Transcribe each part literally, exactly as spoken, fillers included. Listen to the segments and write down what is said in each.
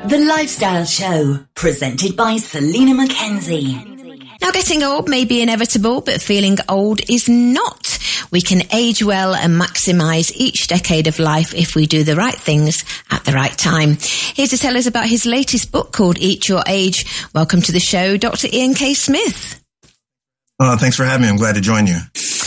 The Lifestyle Show, presented by Selena Mackenzie. Now, getting old may be inevitable, but feeling old is not. We can age well and maximise each decade of life if we do the right things at the right time. Here to tell us about his latest book called Eat Your Age. Welcome to the show, Doctor Ian K. Smith. Uh, thanks for having me. I'm glad to join you.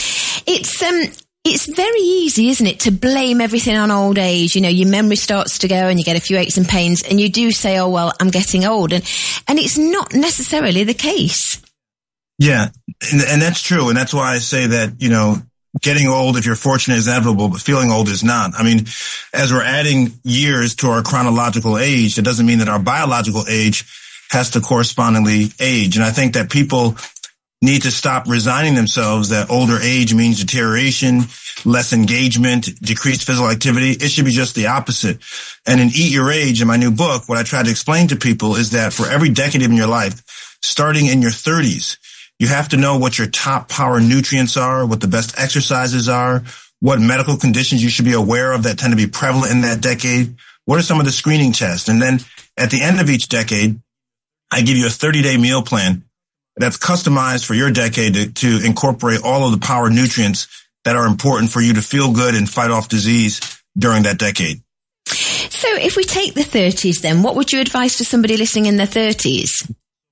It's um, it's very easy, isn't it, to blame everything on old age. You know, your memory starts to go and you get a few aches and pains and you do say, oh, well, I'm getting old. And, and it's not necessarily the case. Yeah, and, and that's true. And that's why I say that, you know, getting old, if you're fortunate, is inevitable, but feeling old is not. I mean, as we're adding years to our chronological age, it doesn't mean that our biological age has to correspondingly age. And I think that people need to stop resigning themselves that older age means deterioration, less engagement, decreased physical activity. It should be just the opposite. And in Eat Your Age, in my new book, what I try to explain to people is that for every decade in your life, starting in your thirties, you have to know what your top power nutrients are, what the best exercises are, what medical conditions you should be aware of that tend to be prevalent in that decade. What are some of the screening tests? And then at the end of each decade, I give you a thirty-day meal plan that's customized for your decade to, to incorporate all of the power nutrients that are important for you to feel good and fight off disease during that decade. So if we take the thirties then, what would you advise to somebody listening in their thirties?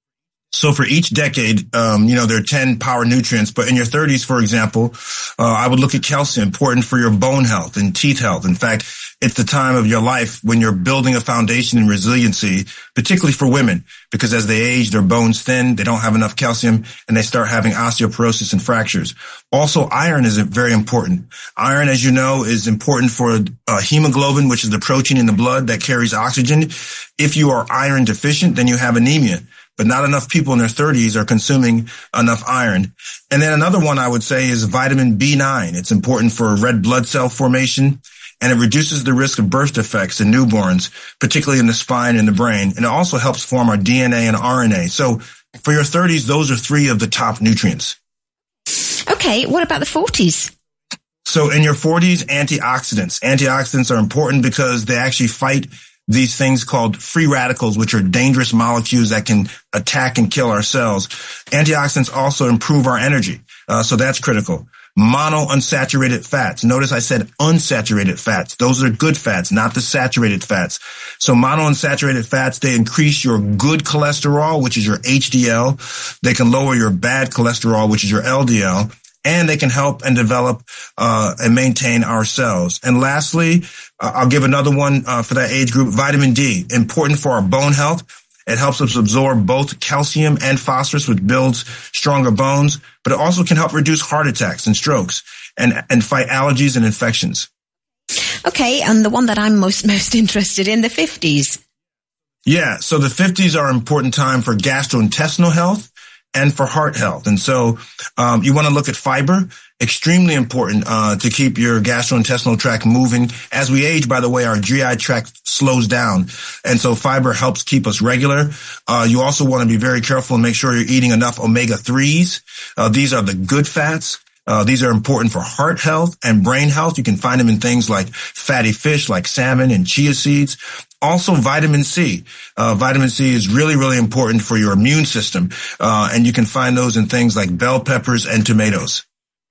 So for each decade, um, you know, there are ten power nutrients, but in your thirties, for example, uh, I would look at calcium, important for your bone health and teeth health. In fact, it's the time of your life when you're building a foundation in resiliency, particularly for women, because as they age, their bones thin, they don't have enough calcium, and they start having osteoporosis and fractures. Also, iron is very important. Iron, as you know, is important for uh, hemoglobin, which is the protein in the blood that carries oxygen. If you are iron deficient, then you have anemia. But not enough people in their thirties are consuming enough iron. And then another one I would say is vitamin B nine. It's important for red blood cell formation, and it reduces the risk of birth defects in newborns, particularly in the spine and the brain. And it also helps form our D N A and R N A. So for your thirties, those are three of the top nutrients. Okay, what about the forties? So in your forties, antioxidants. Antioxidants are important because they actually fight these things called free radicals, which are dangerous molecules that can attack and kill our cells. Antioxidants also improve our energy. Uh, so that's critical. Monounsaturated fats. Notice I said unsaturated fats. Those are good fats, not the saturated fats. So monounsaturated fats, they increase your good cholesterol, which is your H D L. They can lower your bad cholesterol, which is your L D L. And they can help and develop uh and maintain our cells. And lastly, uh, I'll give another one uh, for that age group, vitamin D, important for our bone health. It helps us absorb both calcium and phosphorus, which builds stronger bones, but it also can help reduce heart attacks and strokes and, and fight allergies and infections. Okay, and the one that I'm most, most interested in, the fifties. Yeah, so the fifties are an important time for gastrointestinal health and for heart health. And so um you want to look at fiber, extremely important uh to keep your gastrointestinal tract moving. As we age, by the way, our G I tract slows down. And so fiber helps keep us regular. Uh you also want to be very careful and make sure you're eating enough omega threes. Uh these are the good fats. Uh, these are important for heart health and brain health. You can find them in things like fatty fish, like salmon and chia seeds. Also, vitamin C. Uh, vitamin C is really, really important for your immune system. Uh, and you can find those in things like bell peppers and tomatoes.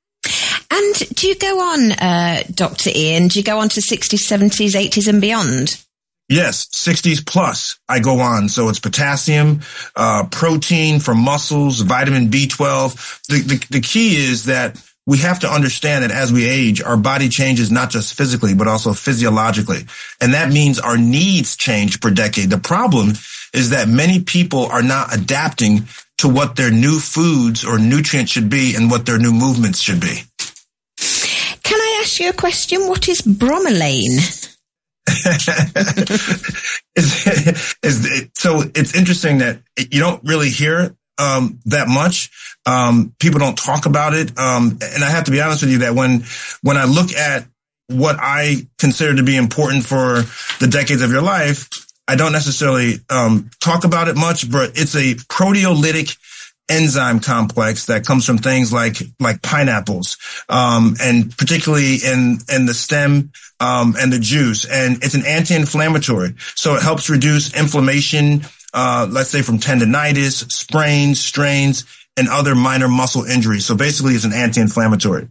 And do you go on, uh, Doctor Ian, do you go on to sixties, seventies, eighties and beyond? Yes, sixties plus I go on. So it's potassium, uh, protein for muscles, vitamin B twelve. The, the, the key is that we have to understand that as we age, our body changes not just physically, but also physiologically. And that means our needs change per decade. The problem is that many people are not adapting to what their new foods or nutrients should be and what their new movements should be. Can I ask you a question? What is bromelain? is, is, so it's interesting that you don't really hear it um, that much. Um, people don't talk about it. Um, and I have to be honest with you that when, when I look at what I consider to be important for the decades of your life, I don't necessarily um, talk about it much, but it's a proteolytic enzyme complex that comes from things like, like pineapples, um, and particularly in, in the stem, um, and the juice. And it's an anti-inflammatory. So it helps reduce inflammation, uh, let's say from tendinitis, sprains, strains, and other minor muscle injuries. So basically it's an anti-inflammatory.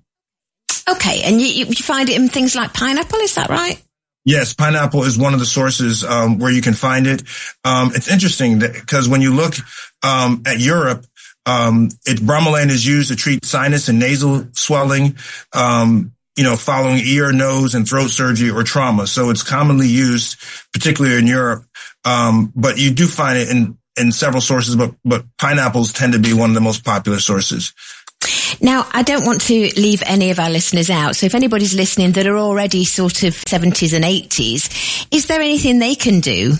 Okay. And you, you find it in things like pineapple, is that right? Yes, pineapple is one of the sources um, where you can find it. Um, it's interesting because when you look um, at Europe, um, it bromelain is used to treat sinus and nasal swelling, um, you know, following ear, nose, and throat surgery or trauma. So it's commonly used, particularly in Europe. Um, but you do find it in, in several sources, but, but pineapples tend to be one of the most popular sources. Now, I don't want to leave any of our listeners out. So if anybody's listening that are already sort of seventies and eighties, is there anything they can do?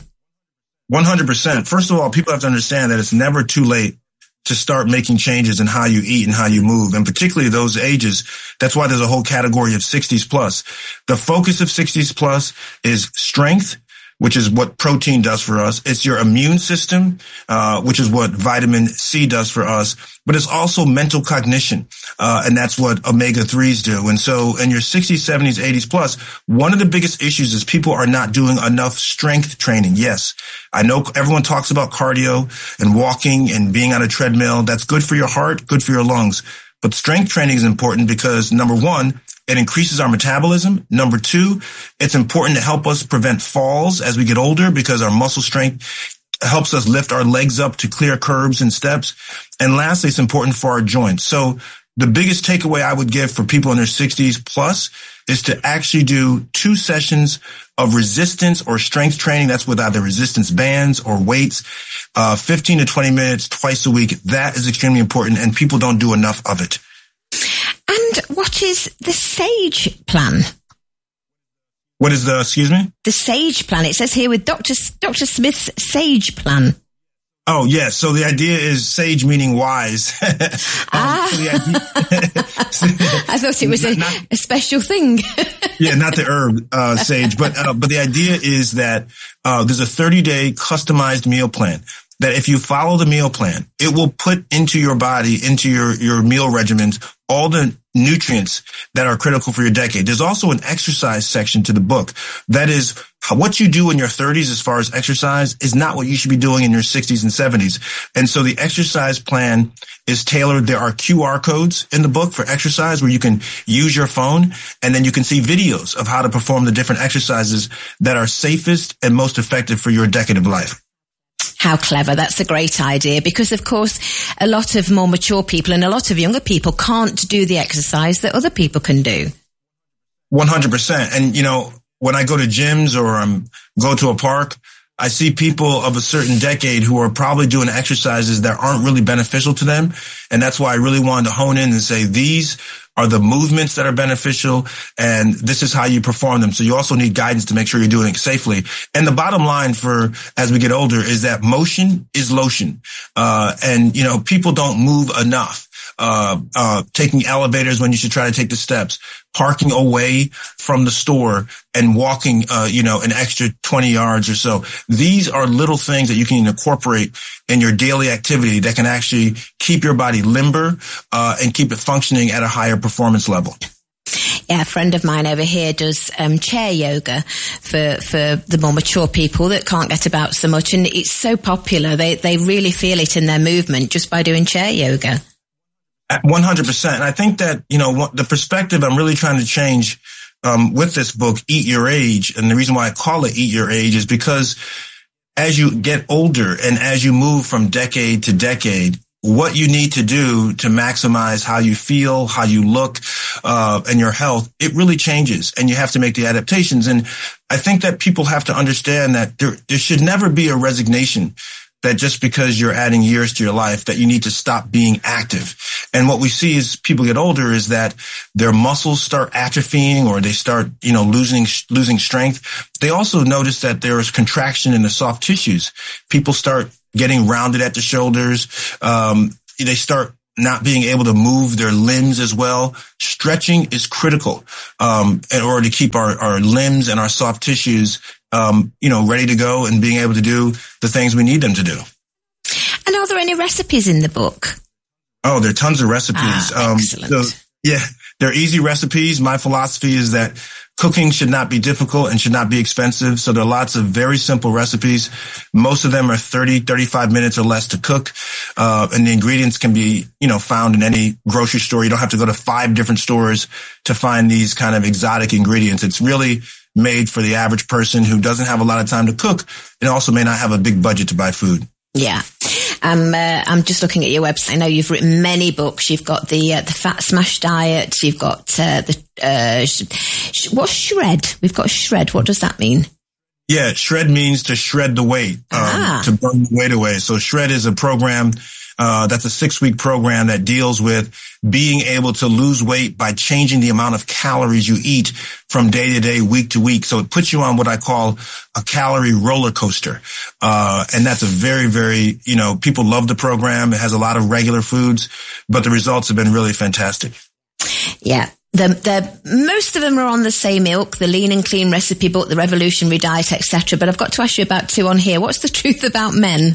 one hundred percent. First of all, people have to understand that it's never too late to start making changes in how you eat and how you move, and particularly those ages. That's why there's a whole category of sixties plus. The focus of sixties plus is strength, which is what protein does for us. It's your immune system, uh, which is what vitamin C does for us. But it's also mental cognition, uh, and that's what omega threes do. And so in your sixties, seventies, eighties plus, one of the biggest issues is people are not doing enough strength training. Yes, I know everyone talks about cardio and walking and being on a treadmill. That's good for your heart, good for your lungs. But strength training is important because, number one, it increases our metabolism. Number two, it's important to help us prevent falls as we get older because our muscle strength helps us lift our legs up to clear curbs and steps. And lastly, it's important for our joints. So the biggest takeaway I would give for people in their sixties plus is to actually do two sessions of resistance or strength training. That's with either resistance bands or weights, uh, fifteen to twenty minutes twice a week. That is extremely important, and people don't do enough of it. And what is the SAGE plan? What is the, excuse me? The SAGE plan. It says here with Doctor Doctor Smith's SAGE plan. Oh, yes. So the idea is sage meaning wise. um, ah. so the idea, I thought it was a, not, a special thing. Yeah, not the herb, uh, sage, but, uh, but the idea is that, uh, there's a thirty day customized meal plan that if you follow the meal plan, it will put into your body, into your, your meal regimens, all the nutrients that are critical for your decade. There's also an exercise section to the book. That is, what you do in your thirties as far as exercise is not what you should be doing in your sixties and seventies. And so the exercise plan is tailored. There are Q R codes in the book for exercise where you can use your phone, and then you can see videos of how to perform the different exercises that are safest and most effective for your decade of life. How clever. That's a great idea because, of course, a lot of more mature people and a lot of younger people can't do the exercise that other people can do. one hundred percent. And, you know, when I go to gyms or um, go to a park, I see people of a certain decade who are probably doing exercises that aren't really beneficial to them. And that's why I really wanted to hone in and say these are the movements that are beneficial, and this is how you perform them. So you also need guidance to make sure you're doing it safely. And the bottom line for as we get older is that motion is lotion. Uh, and, you know, people don't move enough. Uh, uh, taking elevators when you should try to take the steps, parking away from the store and walking, uh, you know, an extra twenty yards or so. These are little things that you can incorporate in your daily activity that can actually keep your body limber, uh, and keep it functioning at a higher performance level. Yeah, a friend of mine over here does um, chair yoga for, for the more mature people that can't get about so much. And it's so popular. They, they really feel it in their movement just by doing chair yoga. one hundred percent. And I think that, you know, the perspective I'm really trying to change um, with this book, Eat Your Age, and the reason why I call it Eat Your Age is because as you get older and as you move from decade to decade, what you need to do to maximize how you feel, how you look, uh, and your health, it really changes, and you have to make the adaptations. And I think that people have to understand that there, there should never be a resignation that just because you're adding years to your life that you need to stop being active. And what we see as people get older is that their muscles start atrophying or they start, you know, losing, losing strength. They also notice that there is contraction in the soft tissues. People start getting rounded at the shoulders. Um, they start not being able to move their limbs as well. Stretching is critical, um, in order to keep our, our limbs and our soft tissues Um, you know, ready to go and being able to do the things we need them to do. And are there any recipes in the book? Oh, there are tons of recipes. Ah, excellent. Um, so, yeah, they're easy recipes. My philosophy is that cooking should not be difficult and should not be expensive. So there are lots of very simple recipes. Most of them are thirty, thirty-five minutes or less to cook. Uh, and the ingredients can be, you know, found in any grocery store. You don't have to go to five different stores to find these kind of exotic ingredients. It's really made for the average person who doesn't have a lot of time to cook and also may not have a big budget to buy food. Yeah. Um, uh, I'm just looking at your website. I know you've written many books. You've got the uh, the Fat Smash Diet. You've got uh, the uh, sh- sh- what's shred? We've got shred. What does that mean? Yeah, shred means to shred the weight, um, ah. to burn the weight away. So shred is a program uh, that's a six-week program that deals with being able to lose weight by changing the amount of calories you eat from day to day, week to week. So it puts you on what I call a calorie roller coaster. Uh, and that's a very, very, you know, people love the program. It has a lot of regular foods, but the results have been really fantastic. Yeah. The, the, most of them are on the same ilk, the Lean and Clean Recipe Book, the Revolutionary Diet, et cetera. But I've got to ask you about two on here. What's the truth about men?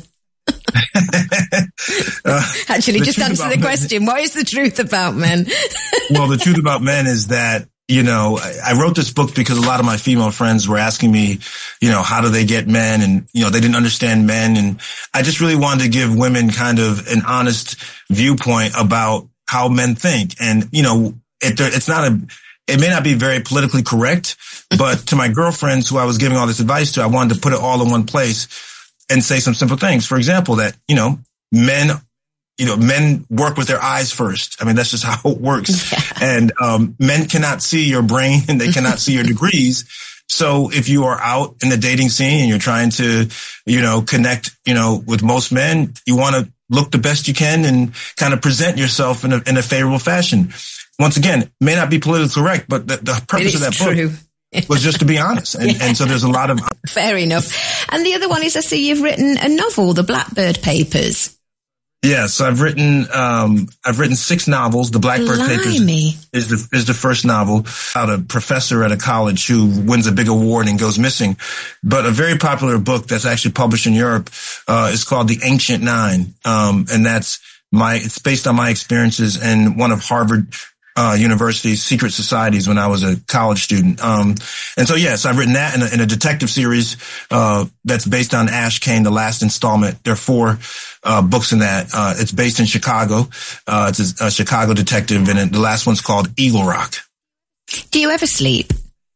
uh, Actually, just answer the question. Men. What is the truth about men? Well, the truth about men is that, you know, I wrote this book because a lot of my female friends were asking me, you know, how do they get men? And, you know, they didn't understand men. And I just really wanted to give women kind of an honest viewpoint about how men think. And, you know, it, it's not a, it may not be very politically correct, but to my girlfriends who I was giving all this advice to, I wanted to put it all in one place and say some simple things. For example, that, you know, men, you know, men work with their eyes first. I mean, that's just how it works. Yeah. And, um, men cannot see your brain and they cannot see your degrees. So if you are out in the dating scene and you're trying to, you know, connect, you know, with most men, you want to look the best you can and kind of present yourself in a, in a favorable fashion. Once again, it may not be politically correct, but the, the purpose of that true. book was just to be honest. And, yeah. and so there's a lot of... Fair enough. And the other one is, I see you've written a novel, The Blackbird Papers. Yes, I've written, um, I've written six novels. The Blackbird Blimey. Papers is the, is the first novel about a professor at a college who wins a big award and goes missing. But a very popular book that's actually published in Europe, uh, is called The Ancient Nine. Um, and that's my, it's based on my experiences in one of Harvard Uh, University's secret societies when I was a college student. Um, and so, yes, I've written that in a, in a detective series, uh, that's based on Ash Kane, the last installment. There are four, uh, books in that. Uh, it's based in Chicago. Uh, it's a, a Chicago detective, and it, the last one's called Eagle Rock. Do you ever sleep?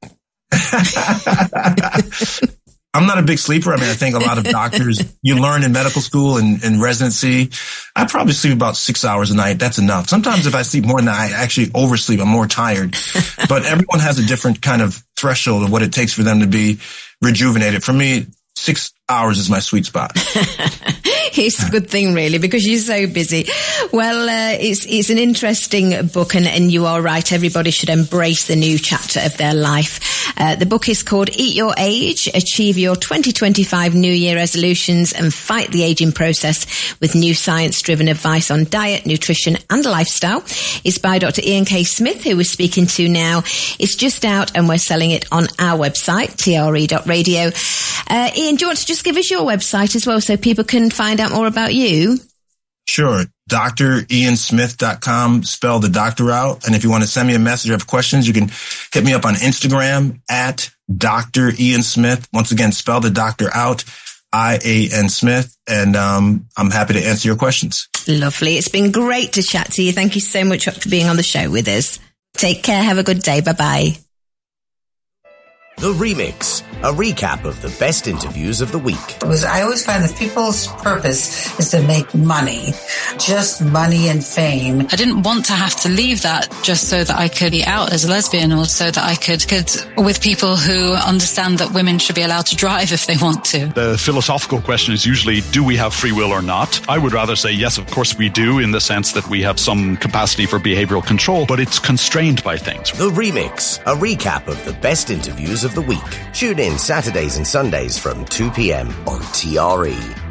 I'm not a big sleeper. I mean, I think a lot of doctors, you learn in medical school and in residency. I probably sleep about six hours a night. That's enough. Sometimes if I sleep more than that, I actually oversleep. I'm more tired. But everyone has a different kind of threshold of what it takes for them to be rejuvenated. For me, six hours is my sweet spot. It's a good thing, really, because you're so busy. Well, uh, it's it's an interesting book, and, and you are right. Everybody should embrace the new chapter of their life. Uh, the book is called Eat Your Age, Achieve Your twenty twenty-five New Year Resolutions and Fight the Aging Process with new science-driven advice on diet, nutrition and lifestyle. It's by Doctor Ian K. Smith, who we're speaking to now. It's just out and we're selling it on our website, T R E dot radio. Uh, Ian, do you want to just give us your website as well so people can find out more about you? Sure. D R ian smith dot com. Spell the doctor out. And if you want to send me a message or have questions, you can hit me up on Instagram at Doctor Ian Smith. Once again, spell the doctor out, I A N Smith. And um, I'm happy to answer your questions. Lovely. It's been great to chat to you. Thank you so much for being on the show with us. Take care. Have a good day. Bye-bye. The Remix, a recap of the best interviews of the week. Because I always find that people's purpose is to make money, just money and fame. I didn't want to have to leave that just so that I could be out as a lesbian, or so that I could, could with people who understand that women should be allowed to drive if they want to. The philosophical question is usually, do we have free will or not? I would rather say, yes, of course we do, in the sense that we have some capacity for behavioral control, but it's constrained by things. The Remix, a recap of the best interviews of the week. Tune in Saturdays and Sundays from two p.m. on T R E.